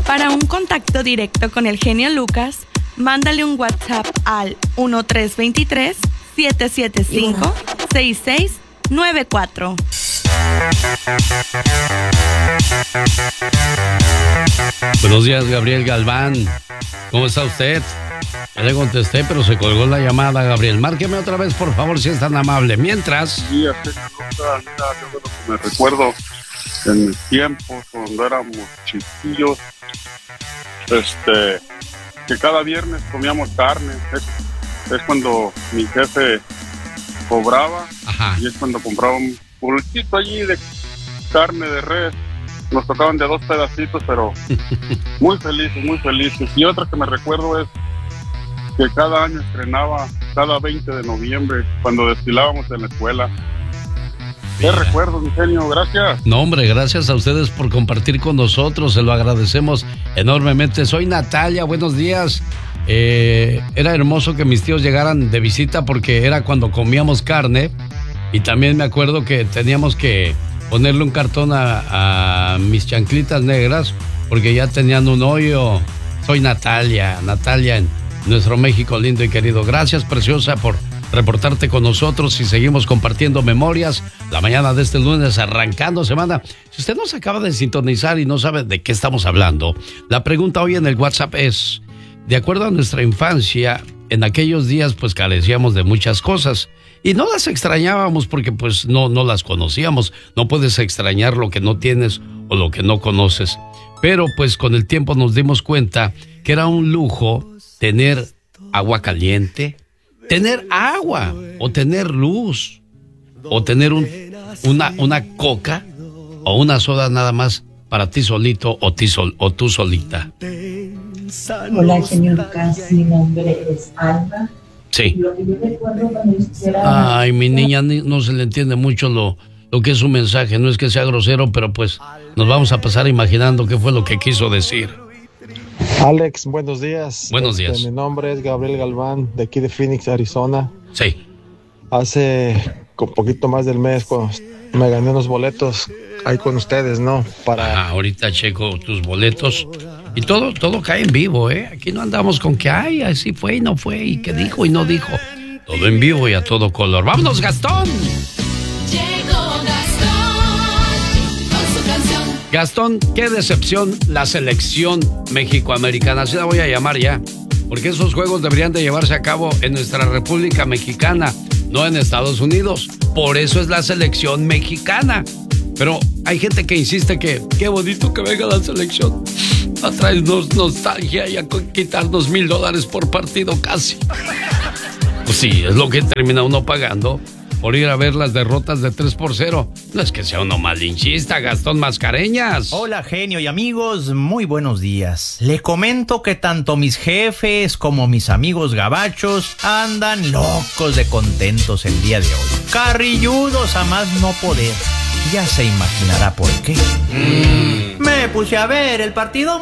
Para un contacto directo con el genio Lucas, mándale un WhatsApp al 1323-775-6694. Buenos días, Gabriel Galván. ¿Cómo está usted? Ya le contesté, pero se colgó la llamada, Gabriel. Márqueme otra vez, por favor, si es tan amable. Mientras... Sí, así me recuerdo en mis tiempos, cuando éramos chiquillos, que cada viernes comíamos carne. Es cuando mi jefe cobraba. Ajá. Y es cuando compraba un pulquito allí de carne de res. Nos tocaban de 2 pedacitos, pero muy felices, muy felices. Y otra que me recuerdo es que cada año estrenaba, cada 20 de noviembre, cuando desfilábamos en la escuela. ¿Qué recuerdos, mi genio? Gracias. No, hombre, gracias a ustedes por compartir con nosotros, se lo agradecemos enormemente. Soy Natalia, buenos días. Era hermoso que mis tíos llegaran de visita porque era cuando comíamos carne y también me acuerdo que teníamos que ponerle un cartón a mis chanclitas negras porque ya tenían un hoyo. Soy Natalia en nuestro México lindo y querido. Gracias, preciosa, por reportarte con nosotros y seguimos compartiendo memorias la mañana de este lunes, arrancando semana. Si usted nos acaba de sintonizar y no sabe de qué estamos hablando, la pregunta hoy en el WhatsApp es: de acuerdo a nuestra infancia, en aquellos días pues carecíamos de muchas cosas y no las extrañábamos porque pues no las conocíamos. No puedes extrañar lo que no tienes o lo que no conoces, pero pues con el tiempo nos dimos cuenta que era un lujo tener agua caliente, tener agua, o tener luz, o tener una coca, o una soda nada más para ti solito o tú solita. Hola, señor Lucas, mi nombre es Alba. Sí. Lo que yo recuerdo cuando era... Ay, mi niña, no se le entiende mucho lo que es su mensaje. No es que sea grosero, pero pues nos vamos a pasar imaginando qué fue lo que quiso decir. Alex, buenos días. Buenos días. Mi nombre es Gabriel Galván, de aquí de Phoenix, Arizona. Sí. Hace un poquito más del mes me gané unos boletos ahí con ustedes, ¿no? Ahorita checo tus boletos y todo cae en vivo, ¿eh? Aquí no andamos con que, ay, así fue y no fue, y que dijo y no dijo. Todo en vivo y a todo color. ¡Vámonos, Gastón! Gastón, qué decepción la selección mexicoamericana, así la voy a llamar ya, porque esos juegos deberían de llevarse a cabo en nuestra República Mexicana, no en Estados Unidos. Por eso es la selección mexicana. Pero hay gente que insiste que qué bonito que venga la selección a traernos nostalgia y a quitarnos $1,000 por partido casi. Pues sí, es lo que termina uno pagando por ir a ver las derrotas de 3-0. No es que sea uno malinchista, Gastón Mascareñas. Hola, genio y amigos, muy buenos días. Les comento que tanto mis jefes como mis amigos gabachos andan locos de contentos el día de hoy. Carrilludos a más no poder. Ya se imaginará por qué. Me puse a ver el partido